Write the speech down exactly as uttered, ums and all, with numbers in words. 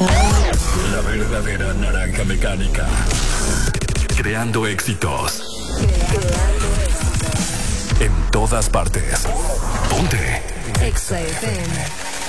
La verdadera naranja mecánica. Creando éxitos. En todas partes. Ponte. Exa F M.